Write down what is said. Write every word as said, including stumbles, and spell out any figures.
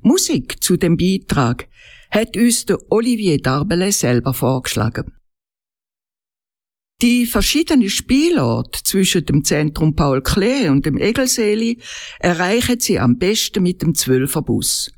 Musik zu dem Beitrag hat uns der Olivier Darbele selber vorgeschlagen. Die verschiedenen Spielorte zwischen dem Zentrum Paul Klee und dem Egelseeli erreichen Sie am besten mit dem Zwölfer Bus.